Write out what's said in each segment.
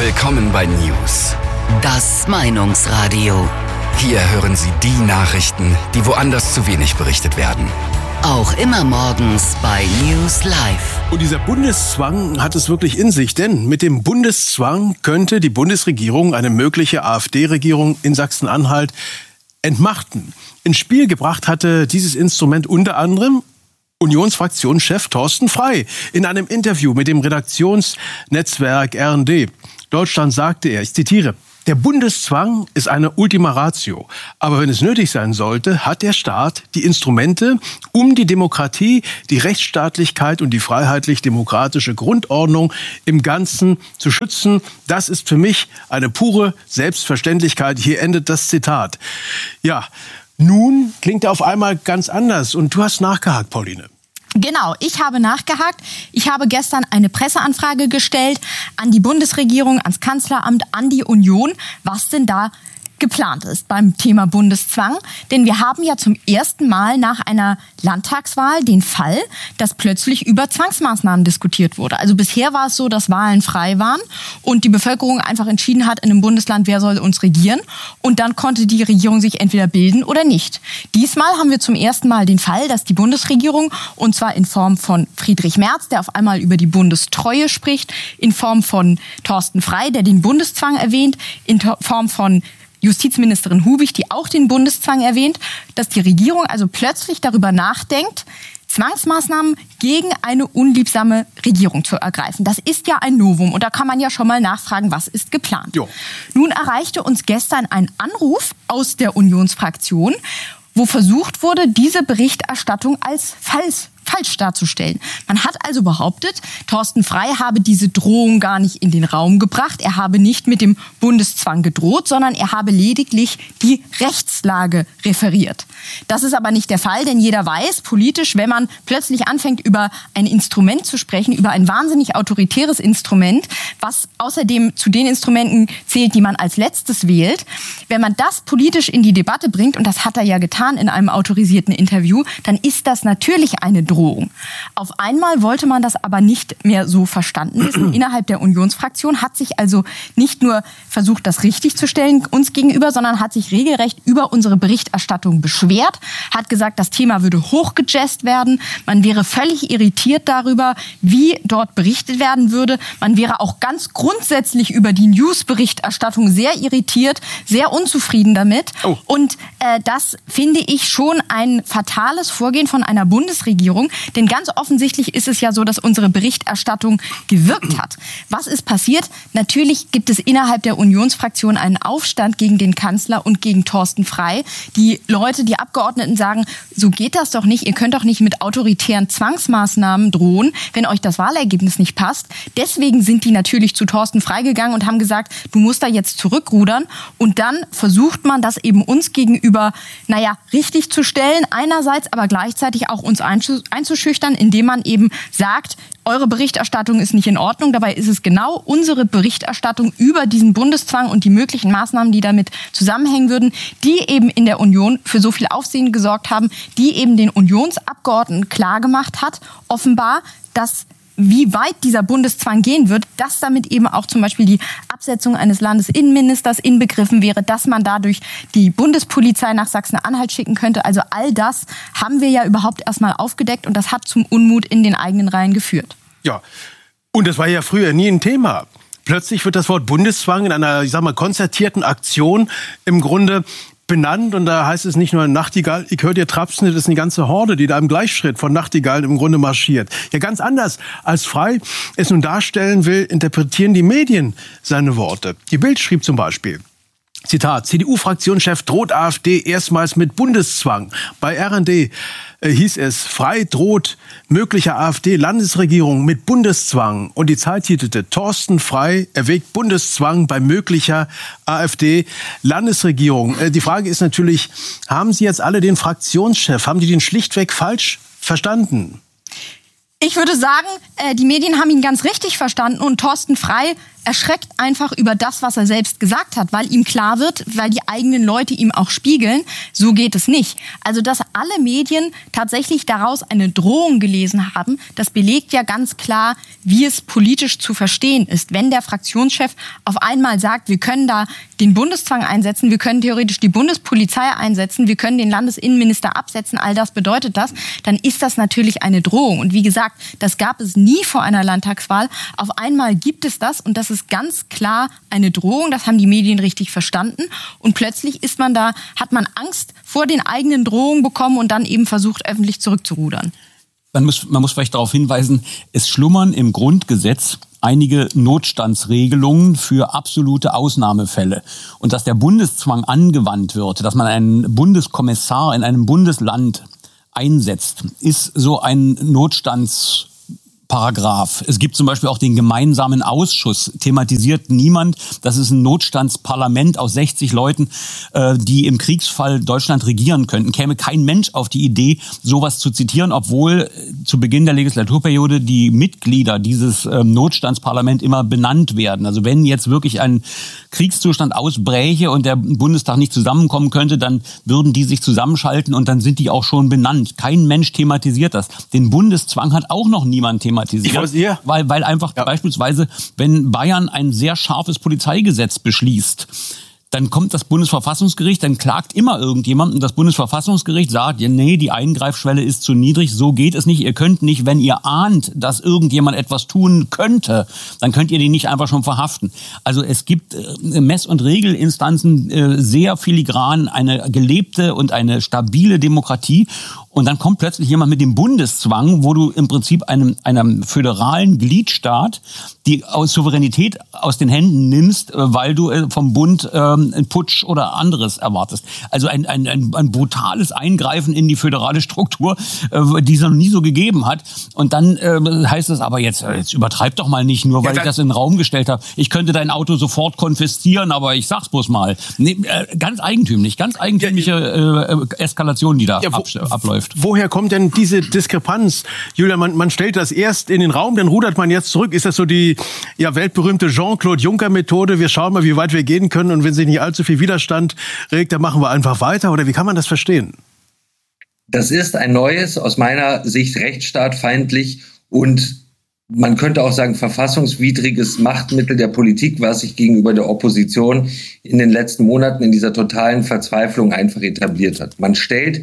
Willkommen bei News. Das Meinungsradio. Hier hören Sie die Nachrichten, die woanders zu wenig berichtet werden. Auch immer morgens bei News Live. Und dieser Bundeszwang hat es wirklich in sich, denn mit dem Bundeszwang könnte die Bundesregierung eine mögliche AfD-Regierung in Sachsen-Anhalt entmachten. Ins Spiel gebracht hatte dieses Instrument unter anderem Unionsfraktionschef Thorsten Frey in einem Interview mit dem Redaktionsnetzwerk RND Deutschland sagte er, ich zitiere: Der Bundeszwang ist eine Ultima Ratio. Aber wenn es nötig sein sollte, hat der Staat die Instrumente, um die Demokratie, die Rechtsstaatlichkeit und die freiheitlich-demokratische Grundordnung im Ganzen zu schützen. Das ist für mich eine pure Selbstverständlichkeit. Hier endet das Zitat. Ja, nun klingt er auf einmal ganz anders. Und du hast nachgehakt, Pauline. Genau, ich habe nachgehakt. Ich habe gestern eine Presseanfrage gestellt an die Bundesregierung, ans Kanzleramt, an die Union, was denn da geplant ist beim Thema Bundeszwang. Denn wir haben ja zum ersten Mal nach einer Landtagswahl den Fall, dass plötzlich über Zwangsmaßnahmen diskutiert wurde. Also bisher war es so, dass Wahlen frei waren und die Bevölkerung einfach entschieden hat in einem Bundesland, wer soll uns regieren. Und dann konnte die Regierung sich entweder bilden oder nicht. Diesmal haben wir zum ersten Mal den Fall, dass die Bundesregierung, und zwar in Form von Friedrich Merz, der auf einmal über die Bundestreue spricht, in Form von Thorsten Frey, der den Bundeszwang erwähnt, in Form von Justizministerin Hubig, die auch den Bundeszwang erwähnt, dass die Regierung also plötzlich darüber nachdenkt, Zwangsmaßnahmen gegen eine unliebsame Regierung zu ergreifen. Das ist ja ein Novum und da kann man ja schon mal nachfragen, was ist geplant. Jo. Nun erreichte uns gestern ein Anruf aus der Unionsfraktion, wo versucht wurde, diese Berichterstattung als falsch darzustellen. Man hat also behauptet, Thorsten Frey habe diese Drohung gar nicht in den Raum gebracht. Er habe nicht mit dem Bundeszwang gedroht, sondern er habe lediglich die Rechtslage referiert. Das ist aber nicht der Fall, denn jeder weiß, politisch, wenn man plötzlich anfängt, über ein Instrument zu sprechen, über ein wahnsinnig autoritäres Instrument, was außerdem zu den Instrumenten zählt, die man als letztes wählt, wenn man das politisch in die Debatte bringt, und das hat er ja getan in einem autorisierten Interview, dann ist das natürlich eine Drohung. Auf einmal wollte man das aber nicht mehr so verstanden wissen. Innerhalb der Unionsfraktion hat sich also nicht nur versucht, das richtig zu stellen uns gegenüber, sondern hat sich regelrecht über unsere Berichterstattung beschwert, hat gesagt, das Thema würde hochgejazzt werden. Man wäre völlig irritiert darüber, wie dort berichtet werden würde. Man wäre auch ganz grundsätzlich über die News-Berichterstattung sehr irritiert, sehr unzufrieden damit. Oh. Und das finde ich schon ein fatales Vorgehen von einer Bundesregierung. Denn ganz offensichtlich ist es ja so, dass unsere Berichterstattung gewirkt hat. Was ist passiert? Natürlich gibt es innerhalb der Unionsfraktion einen Aufstand gegen den Kanzler und gegen Thorsten Frey. Die Leute, die Abgeordneten sagen, so geht das doch nicht. Ihr könnt doch nicht mit autoritären Zwangsmaßnahmen drohen, wenn euch das Wahlergebnis nicht passt. Deswegen sind die natürlich zu Thorsten Frey gegangen und haben gesagt, du musst da jetzt zurückrudern. Und dann versucht man, das eben uns gegenüber, richtig zu stellen. Einerseits, aber gleichzeitig auch uns einzuschüchtern, indem man eben sagt, eure Berichterstattung ist nicht in Ordnung. Dabei ist es genau unsere Berichterstattung über diesen Bundeszwang und die möglichen Maßnahmen, die damit zusammenhängen würden, die eben in der Union für so viel Aufsehen gesorgt haben, die eben den Unionsabgeordneten klargemacht hat, offenbar, dass wie weit dieser Bundeszwang gehen wird, dass damit eben auch zum Beispiel die Absetzung eines Landesinnenministers inbegriffen wäre, dass man dadurch die Bundespolizei nach Sachsen-Anhalt schicken könnte. Also all das haben wir ja überhaupt erstmal aufgedeckt und das hat zum Unmut in den eigenen Reihen geführt. Ja, und das war ja früher nie ein Thema. Plötzlich wird das Wort Bundeszwang in einer, konzertierten Aktion im Grunde benannt und da heißt es nicht nur Nachtigall, ich höre dir trapsen, das ist eine ganze Horde, die da im Gleichschritt von Nachtigallen im Grunde marschiert. Ja, ganz anders als Frey es nun darstellen will, interpretieren die Medien seine Worte. Die Bild schrieb zum Beispiel: Zitat, CDU-Fraktionschef droht AfD erstmals mit Bundeszwang. Bei RND hieß es, Frey droht möglicher AfD-Landesregierung mit Bundeszwang. Und die Zeit titelte, Thorsten Frey erwägt Bundeszwang bei möglicher AfD-Landesregierung. Die Frage ist natürlich, haben Sie jetzt alle den Fraktionschef, haben die den schlichtweg falsch verstanden? Ich würde sagen, die Medien haben ihn ganz richtig verstanden und Thorsten Frey erschreckt einfach über das, was er selbst gesagt hat, weil ihm klar wird, weil die eigenen Leute ihm auch spiegeln, so geht es nicht. Also, dass alle Medien tatsächlich daraus eine Drohung gelesen haben, das belegt ja ganz klar, wie es politisch zu verstehen ist. Wenn der Fraktionschef auf einmal sagt, wir können da den Bundeszwang einsetzen, wir können theoretisch die Bundespolizei einsetzen, wir können den Landesinnenminister absetzen, all das bedeutet das, dann ist das natürlich eine Drohung. Und wie gesagt, das gab es nie vor einer Landtagswahl. Auf einmal gibt es das und das ist ganz klar eine Drohung. Das haben die Medien richtig verstanden. Und plötzlich hat man Angst vor den eigenen Drohungen bekommen und dann eben versucht, öffentlich zurückzurudern. Man muss vielleicht darauf hinweisen, es schlummern im Grundgesetz einige Notstandsregelungen für absolute Ausnahmefälle. Und dass der Bundeszwang angewandt wird, dass man einen Bundeskommissar in einem Bundesland einsetzt, ist so ein Notstandsparagraph. Es gibt zum Beispiel auch den gemeinsamen Ausschuss. Thematisiert niemand. Das ist ein Notstandsparlament aus 60 Leuten, die im Kriegsfall Deutschland regieren könnten. Käme kein Mensch auf die Idee, sowas zu zitieren, obwohl zu Beginn der Legislaturperiode die Mitglieder dieses Notstandsparlaments immer benannt werden. Also wenn jetzt wirklich ein Kriegszustand ausbräche und der Bundestag nicht zusammenkommen könnte, dann würden die sich zusammenschalten und dann sind die auch schon benannt. Kein Mensch thematisiert das. Den Bundeszwang hat auch noch niemand thematisiert. Weil einfach beispielsweise, wenn Bayern ein sehr scharfes Polizeigesetz beschließt, dann kommt das Bundesverfassungsgericht, dann klagt immer irgendjemand und das Bundesverfassungsgericht sagt, ja, nee, die Eingreifschwelle ist zu niedrig, so geht es nicht. Ihr könnt nicht, wenn ihr ahnt, dass irgendjemand etwas tun könnte, dann könnt ihr den nicht einfach schon verhaften. Also es gibt Mess- und Regelinstanzen, sehr filigran, eine gelebte und eine stabile Demokratie. Und dann kommt plötzlich jemand mit dem Bundeszwang, wo du im Prinzip einem föderalen Gliedstaat die Souveränität aus den Händen nimmst, weil du vom Bund einen Putsch oder anderes erwartest. Also ein brutales Eingreifen in die föderale Struktur, die es noch nie so gegeben hat. Und dann heißt es aber jetzt übertreib doch mal nicht, nur weil ich das in den Raum gestellt habe. Ich könnte dein Auto sofort konfiszieren, aber ich sag's bloß mal. Nee, ganz eigentümliche Eskalation, die da abläuft. Woher kommt denn diese Diskrepanz? Julia, man stellt das erst in den Raum, dann rudert man jetzt zurück. Ist das so die weltberühmte Jean-Claude Juncker-Methode? Wir schauen mal, wie weit wir gehen können und wenn sich nicht allzu viel Widerstand regt, dann machen wir einfach weiter? Oder wie kann man das verstehen? Das ist ein neues, aus meiner Sicht rechtsstaatfeindlich und man könnte auch sagen verfassungswidriges Machtmittel der Politik, was sich gegenüber der Opposition in den letzten Monaten in dieser totalen Verzweiflung einfach etabliert hat. Man stellt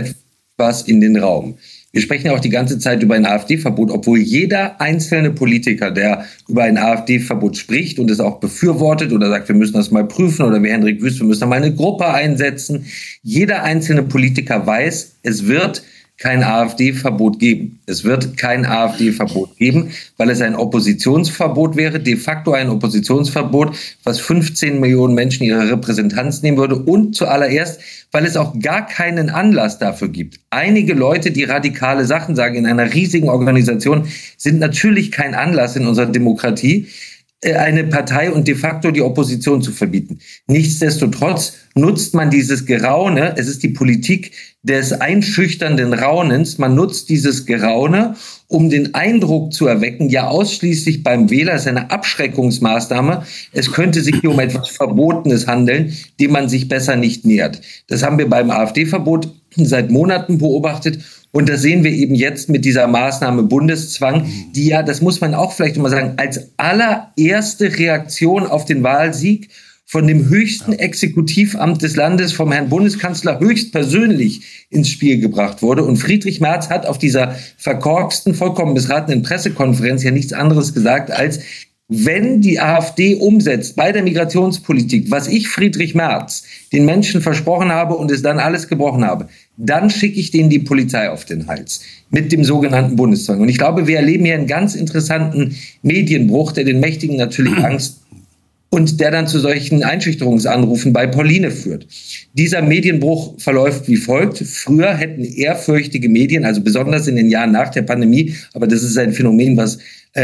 etwas in den Raum. Wir sprechen ja auch die ganze Zeit über ein AfD-Verbot, obwohl jeder einzelne Politiker, der über ein AfD-Verbot spricht und es auch befürwortet oder sagt, wir müssen das mal prüfen oder wie Hendrik Wüst, wir müssen da mal eine Gruppe einsetzen. Jeder einzelne Politiker weiß, es wird kein AfD-Verbot geben. Es wird kein AfD-Verbot geben, weil es ein Oppositionsverbot wäre, de facto ein Oppositionsverbot, was 15 Millionen Menschen ihre Repräsentanz nehmen würde und zuallererst, weil es auch gar keinen Anlass dafür gibt. Einige Leute, die radikale Sachen sagen in einer riesigen Organisation, sind natürlich kein Anlass in unserer Demokratie, eine Partei und de facto die Opposition zu verbieten. Nichtsdestotrotz nutzt man dieses Geraune, es ist die Politik des einschüchternden Raunens, man nutzt dieses Geraune, um den Eindruck zu erwecken, ja ausschließlich beim Wähler, es ist eine Abschreckungsmaßnahme, es könnte sich hier um etwas Verbotenes handeln, dem man sich besser nicht nähert. Das haben wir beim AfD-Verbot seit Monaten beobachtet. Und das sehen wir eben jetzt mit dieser Maßnahme Bundeszwang, die ja, das muss man auch vielleicht mal sagen, als allererste Reaktion auf den Wahlsieg von dem höchsten Exekutivamt des Landes, vom Herrn Bundeskanzler höchstpersönlich ins Spiel gebracht wurde. Und Friedrich Merz hat auf dieser verkorksten, vollkommen missratenen Pressekonferenz ja nichts anderes gesagt als, wenn die AfD umsetzt bei der Migrationspolitik, was ich Friedrich Merz den Menschen versprochen habe und es dann alles gebrochen habe, dann schicke ich denen die Polizei auf den Hals mit dem sogenannten Bundeszwang. Und ich glaube, wir erleben hier einen ganz interessanten Medienbruch, der den Mächtigen natürlich Angst und der dann zu solchen Einschüchterungsanrufen bei Pauline führt. Dieser Medienbruch verläuft wie folgt. Früher hätten ehrfürchtige Medien, also besonders in den Jahren nach der Pandemie, aber das ist ein Phänomen, was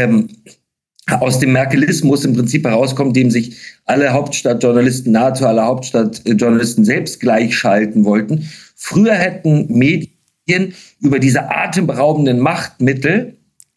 aus dem Merkelismus im Prinzip herauskommt, dem sich alle Hauptstadtjournalisten, nahezu alle Hauptstadtjournalisten selbst gleichschalten wollten. Früher hätten Medien über diese atemberaubenden Machtmittel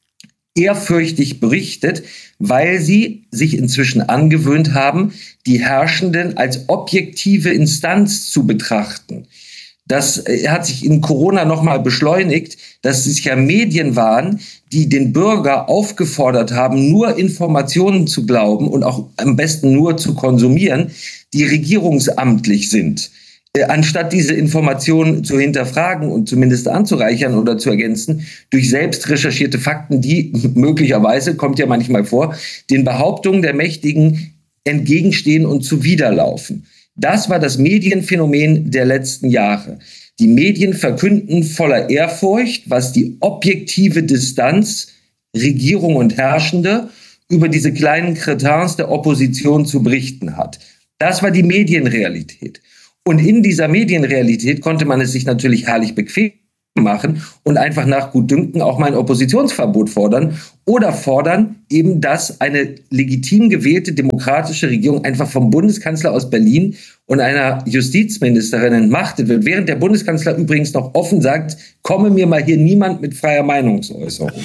ehrfürchtig berichtet, weil sie sich inzwischen angewöhnt haben, die Herrschenden als objektive Instanz zu betrachten. Das hat sich in Corona nochmal beschleunigt, dass es ja Medien waren, die den Bürger aufgefordert haben, nur Informationen zu glauben und auch am besten nur zu konsumieren, die regierungsamtlich sind. Anstatt diese Informationen zu hinterfragen und zumindest anzureichern oder zu ergänzen durch selbst recherchierte Fakten, die möglicherweise, kommt ja manchmal vor, den Behauptungen der Mächtigen entgegenstehen und zuwiderlaufen. Das war das Medienphänomen der letzten Jahre. Die Medien verkünden voller Ehrfurcht, was die objektive Distanz Regierung und Herrschende über diese kleinen Kretins der Opposition zu berichten hat. Das war die Medienrealität. Und in dieser Medienrealität konnte man es sich natürlich herrlich bequem machen und einfach nach Gutdünken auch mal ein Oppositionsverbot fordern oder fordern eben, dass eine legitim gewählte demokratische Regierung einfach vom Bundeskanzler aus Berlin und einer Justizministerin entmachtet wird, während der Bundeskanzler übrigens noch offen sagt, komme mir mal hier niemand mit freier Meinungsäußerung.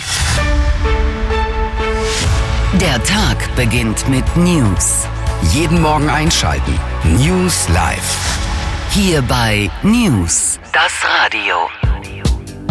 Der Tag beginnt mit News. Jeden Morgen einschalten. News Live. Hier bei News, das Radio.